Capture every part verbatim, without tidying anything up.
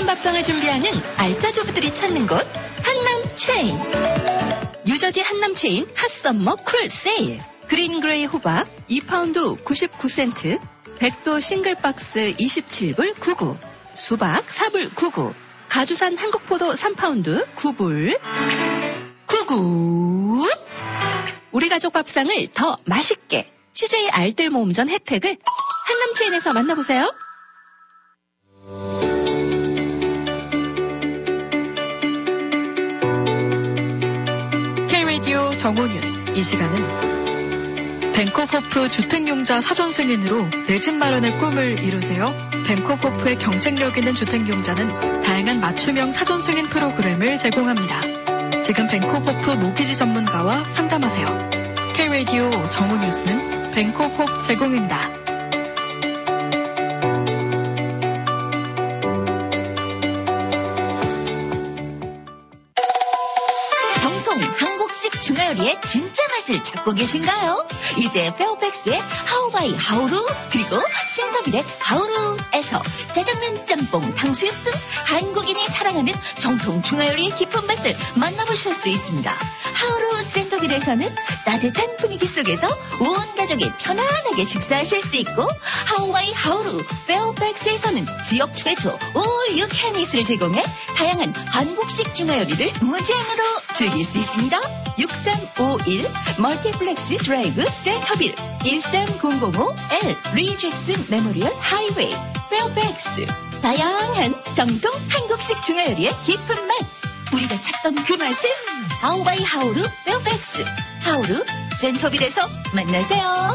푸짐한 밥상을 준비하는 알짜 주부들이 찾는 곳 한남체인. 유저지 한남체인 핫썸머 쿨 세일. 그린그레이 호박 이 파운드 구십구 센트, 백도 싱글박스 이십칠 불 구십구, 수박 사 불 구십구, 가주산 한국포도 삼 파운드 구 불 구십구. 우리 가족 밥상을 더 맛있게 씨제이 알뜰 모음전 혜택을 한남체인에서 만나보세요. K-라디오 정오뉴스. 이 시간은 벤코포프 주택용자 사전승인으로 내 집 마련의 꿈을 이루세요. 벤코포프의 경쟁력 있는 주택용자는 다양한 맞춤형 사전승인 프로그램을 제공합니다. 지금 벤코포프 모기지 전문가와 상담하세요. K-라디오 정오뉴스는 벤코포프 제공입니다. 중화요리의 진짜 맛을 찾고 계신가요? 이제 페어팩스의 하우바이 하우루, 그리고 센터빌의 하우루에서 짜장면, 짬뽕, 탕수육 등 한국인이 사랑하는 정통 중화요리의 깊은 맛을 만나보실 수 있습니다. 하우루 센터빌에서는 따뜻한 분위기 속에서 온 가족이 편안하게 식사하실 수 있고, 하우바이 하우루 페어팩스에서는 지역 최초 All You Can Eat을 제공해 다양한 한국식 중화요리를 무제한으로 즐길 수 있습니다. 육삼오일 멀티플렉스 드라이브 센터빌 일삼공공오 엘 리젝슨 메모리얼 하이웨이 페어팩스. 다양한 정통 한국식 중화요리의 깊은 맛, 우리가 찾던 그 맛을 하우바이 하우루 페어팩스 하우루 센터빌에서 만나세요.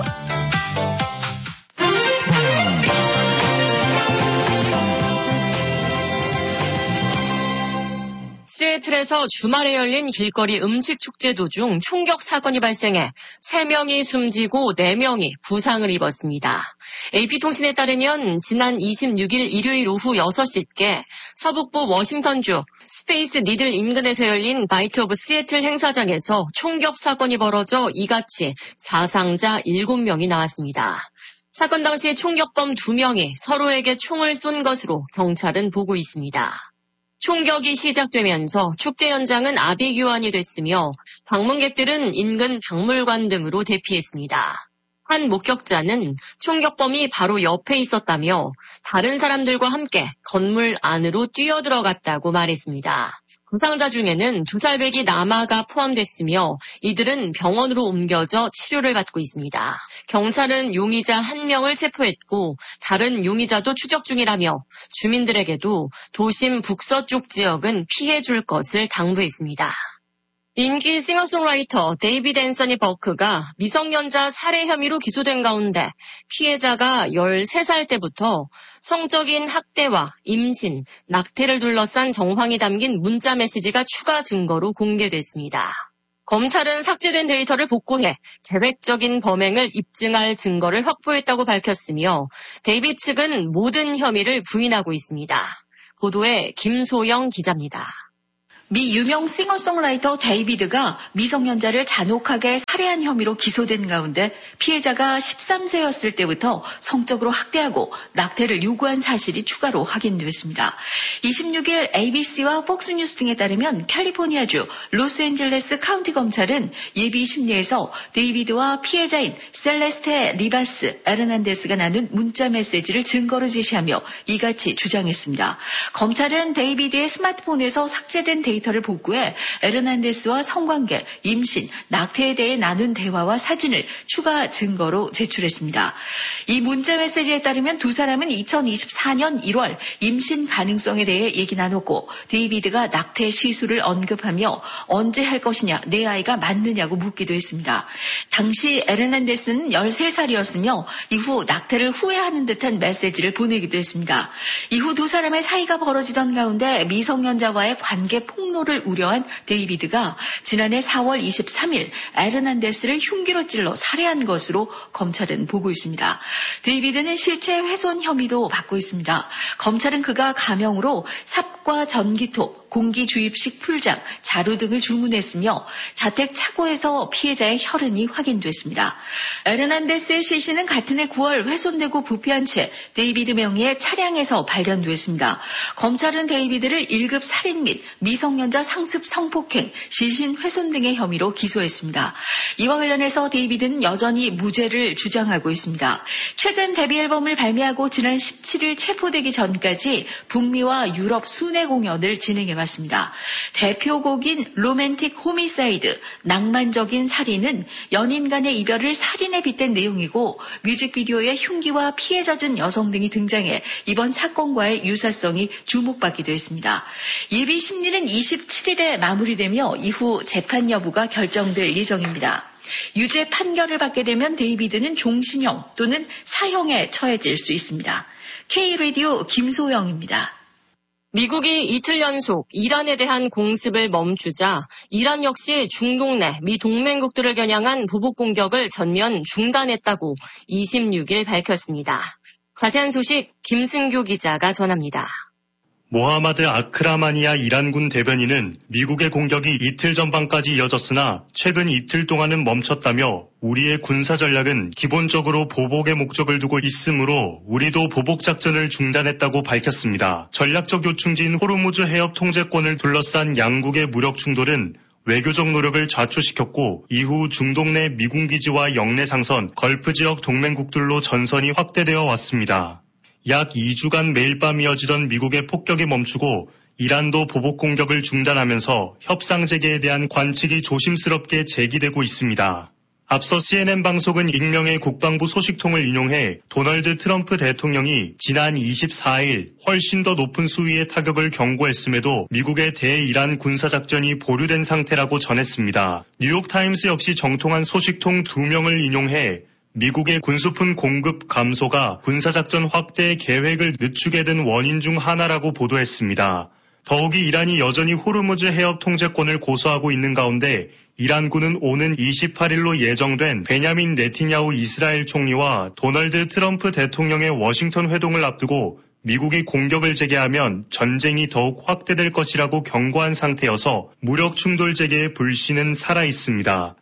시애틀에서 주말에 열린 길거리 음식 축제 도중 총격 사건이 발생해 세 명이 숨지고 네 명이 부상을 입었습니다. 에이피통신에 따르면 지난 이십육일 일요일 오후 여섯 시께 서북부 워싱턴주 스페이스 니들 인근에서 열린 바이트 오브 시애틀 행사장에서 총격 사건이 벌어져 이같이 사상자 일곱 명이 나왔습니다. 사건 당시 총격범 두 명이 서로에게 총을 쏜 것으로 경찰은 보고 있습니다. 총격이 시작되면서 축제 현장은 아비규환이 됐으며 방문객들은 인근 박물관 등으로 대피했습니다. 한 목격자는 총격범이 바로 옆에 있었다며 다른 사람들과 함께 건물 안으로 뛰어들어갔다고 말했습니다. 부상자 중에는 두 살배기 남아가 포함됐으며 이들은 병원으로 옮겨져 치료를 받고 있습니다. 경찰은 용의자 한 명을 체포했고 다른 용의자도 추적 중이라며 주민들에게도 도심 북서쪽 지역은 피해줄 것을 당부했습니다. 인기 싱어송라이터 데이비드 앤서니 버크가 미성년자 살해 혐의로 기소된 가운데 피해자가 열세 살 때부터 성적인 학대와 임신, 낙태를 둘러싼 정황이 담긴 문자 메시지가 추가 증거로 공개됐습니다. 검찰은 삭제된 데이터를 복구해 계획적인 범행을 입증할 증거를 확보했다고 밝혔으며 데이비드 측은 모든 혐의를 부인하고 있습니다. 보도에 김소영 기자입니다. 미 유명 싱어송라이터 데이비드가 미성년자를 잔혹하게 살해한 혐의로 기소된 가운데 피해자가 십삼 세였을 때부터 성적으로 학대하고 낙태를 요구한 사실이 추가로 확인됐습니다. 이십육일 에이비씨와 폭스뉴스 등에 따르면 캘리포니아주 로스앤젤레스 카운티 검찰은 예비 심리에서 데이비드와 피해자인 셀레스테 리바스 에르난데스가 나눈 문자 메시지를 증거로 제시하며 이같이 주장했습니다. 검찰은 데이비드의 스마트폰에서 삭제된 데이터 데이터를 복구해 에르난데스와 성관계, 임신, 낙태에 대해 나눈 대화와 사진을 추가 증거로 제출했습니다. 이 문자 메시지에 따르면 두 사람은 이천이십사년 일월 임신 가능성에 대해 얘기 나눴고 데이비드가 낙태 시술을 언급하며 언제 할 것이냐, 내 아이가 맞느냐고 묻기도 했습니다. 당시 에르난데스는 열세 살이었으며 이후 낙태를 후회하는 듯한 메시지를 보내기도 했습니다. 이후 두 사람의 사이가 벌어지던 가운데 미성년자와의 관계 폭 폭로를 우려한 데이비드가 지난해 사월 이십삼일 에르난데스를 흉기로 찔러 살해한 것으로 검찰은 보고 있습니다. 데이비드는 실체 훼손 혐의도 받고 있습니다. 검찰은 그가 가명으로 삽과 전기톱, 공기 주입식 풀장, 자루 등을 주문했으며 자택 차고에서 피해자의 혈흔이 확인됐습니다. 에르난데스의 시신은 같은 해 구월 훼손되고 부패한 채 데이비드 명의의 차량에서 발견됐습니다. 검찰은 데이비드를 일 급 살인 및 미성년자 상습 성폭행, 시신 훼손 등의 혐의로 기소했습니다. 이와 관련해서 데이비드는 여전히 무죄를 주장하고 있습니다. 최근 데뷔 앨범을 발매하고 지난 십칠 일 체포되기 전까지 북미와 유럽 순회 공연을 진행해왔습니다. 대표곡인 로맨틱 호미사이드, 낭만적인 살인은 연인 간의 이별을 살인에 빗댄 내용이고 뮤직비디오에 흉기와 피에 젖은 여성 등이 등장해 이번 사건과의 유사성이 주목받기도 했습니다. 예비 심리는 이십칠 일에 마무리되며 이후 재판 여부가 결정될 예정입니다. 유죄 판결을 받게 되면 데이비드는 종신형 또는 사형에 처해질 수 있습니다. K-라디오 김소영입니다. 미국이 이틀 연속 이란에 대한 공습을 멈추자 이란 역시 중동 내 미 동맹국들을 겨냥한 보복 공격을 전면 중단했다고 이십육 일 밝혔습니다. 자세한 소식 김승교 기자가 전합니다. 모하마드 아크라마니아 이란군 대변인은 미국의 공격이 이틀 전반까지 이어졌으나 최근 이틀 동안은 멈췄다며 우리의 군사 전략은 기본적으로 보복의 목적을 두고 있으므로 우리도 보복 작전을 중단했다고 밝혔습니다. 전략적 요충지인 호르무즈 해협 통제권을 둘러싼 양국의 무력 충돌은 외교적 노력을 좌초시켰고 이후 중동 내 미군 기지와 영내 상선, 걸프 지역 동맹국들로 전선이 확대되어 왔습니다. 약 이 주간 매일 밤 이어지던 미국의 폭격이 멈추고 이란도 보복 공격을 중단하면서 협상 재개에 대한 관측이 조심스럽게 제기되고 있습니다. 앞서 씨엔엔 방송은 익명의 국방부 소식통을 인용해 도널드 트럼프 대통령이 지난 이십사 일 훨씬 더 높은 수위의 타격을 경고했음에도 미국의 대이란 군사작전이 보류된 상태라고 전했습니다. 뉴욕타임스 역시 정통한 소식통 두 명을 인용해 미국의 군수품 공급 감소가 군사작전 확대의 계획을 늦추게 된 원인 중 하나라고 보도했습니다. 더욱이 이란이 여전히 호르무즈 해협 통제권을 고수하고 있는 가운데 이란군은 오는 이십팔 일로 예정된 베냐민 네티냐후 이스라엘 총리와 도널드 트럼프 대통령의 워싱턴 회동을 앞두고 미국이 공격을 재개하면 전쟁이 더욱 확대될 것이라고 경고한 상태여서 무력 충돌 재개의 불씨는 살아있습니다.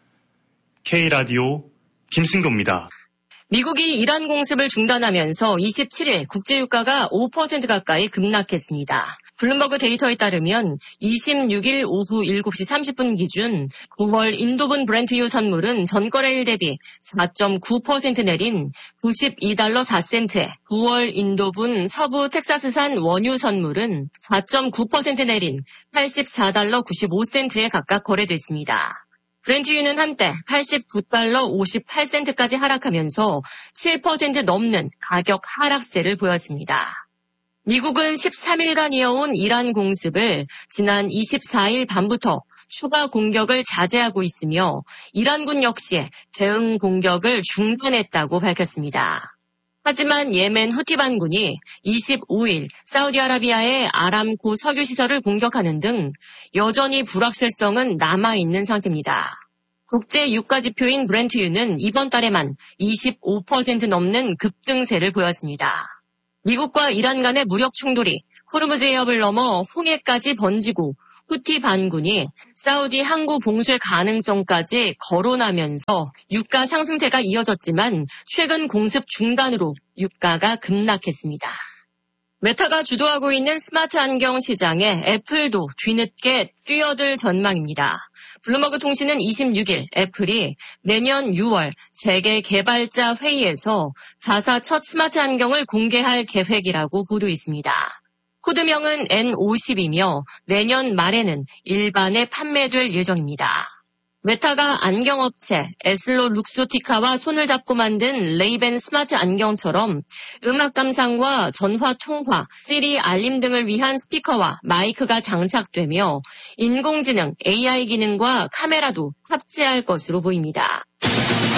K라디오 김승도입니다. 미국이 이란 공습을 중단하면서 이십칠 일 국제유가가 오 퍼센트 가까이 급락했습니다. 블룸버그 데이터에 따르면 이십육 일 오후 일곱 시 삼십 분 기준 구월 인도분 브렌트유 선물은 전거래일 대비 사 점 구 퍼센트 내린 구십이 달러 사 센트에 구월 인도분 서부 텍사스산 원유 선물은 사 점 구 퍼센트 내린 팔십사 달러 구십오 센트에 각각 거래됐습니다. 브렌트유는 한때 팔십구 달러 오십팔 센트까지 하락하면서 칠 퍼센트 넘는 가격 하락세를 보였습니다. 미국은 십삼 일간 이어온 이란 공습을 지난 이십사 일 밤부터 추가 공격을 자제하고 있으며 이란군 역시 대응 공격을 중단했다고 밝혔습니다. 하지만 예멘 후티 반군이 이십오 일 사우디아라비아의 아람코 석유시설을 공격하는 등 여전히 불확실성은 남아있는 상태입니다. 국제 유가지표인 브렌트유는 이번 달에만 이십오 퍼센트 넘는 급등세를 보였습니다. 미국과 이란 간의 무력 충돌이 호르무즈 해협을 넘어 홍해까지 번지고 후티 반군이 사우디 항구 봉쇄 가능성까지 거론하면서 유가 상승세가 이어졌지만 최근 공습 중단으로 유가가 급락했습니다. 메타가 주도하고 있는 스마트 안경 시장에 애플도 뒤늦게 뛰어들 전망입니다. 블룸버그 통신은 이십육 일 애플이 내년 유월 세계 개발자 회의에서 자사 첫 스마트 안경을 공개할 계획이라고 보도했습니다. 코드명은 엔 오십이며 내년 말에는 일반에 판매될 예정입니다. 메타가 안경업체 에슬로 룩소티카와 손을 잡고 만든 레이벤 스마트 안경처럼 음악 감상과 전화 통화, 시리 알림 등을 위한 스피커와 마이크가 장착되며 인공지능 에이아이 기능과 카메라도 탑재할 것으로 보입니다.